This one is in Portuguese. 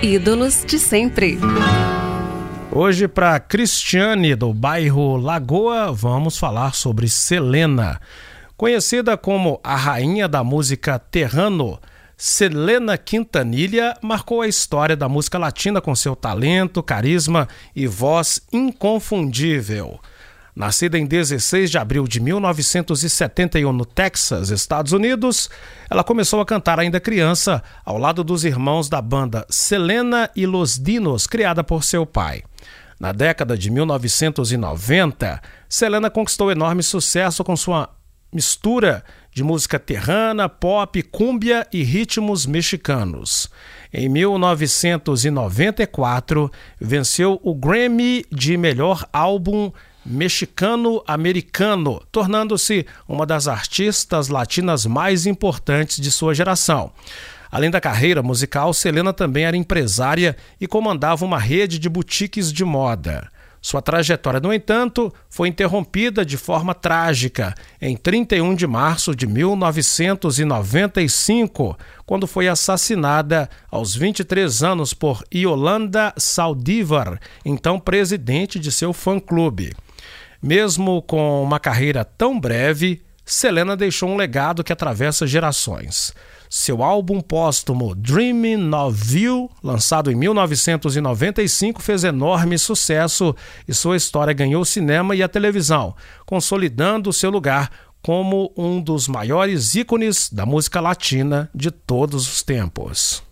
Ídolos de sempre. Hoje, para Cristiane, do bairro Lagoa, vamos falar sobre Selena. Conhecida como a rainha da música terrano, Selena Quintanilha marcou a história da música latina com seu talento, carisma e voz inconfundível. Nascida em 16 de abril de 1971 no Texas, Estados Unidos, ela começou a cantar ainda criança ao lado dos irmãos da banda Selena y Los Dinos, criada por seu pai. Na década de 1990, Selena conquistou enorme sucesso com sua mistura de música terrana, pop, cúmbia e ritmos mexicanos. Em 1994, venceu o Grammy de melhor álbum mexicano-americano, tornando-se uma das artistas latinas mais importantes de sua geração. Além da carreira musical, Selena também era empresária e comandava uma rede de boutiques de moda. Sua trajetória, no entanto, foi interrompida de forma trágica em 31 de março de 1995, quando foi assassinada aos 23 anos por Yolanda Saldívar, então presidente de seu fã-clube. Mesmo com uma carreira tão breve, Selena deixou um legado que atravessa gerações. Seu álbum póstumo Dreaming of You, lançado em 1995, fez enorme sucesso e sua história ganhou o cinema e a televisão, consolidando seu lugar como um dos maiores ícones da música latina de todos os tempos.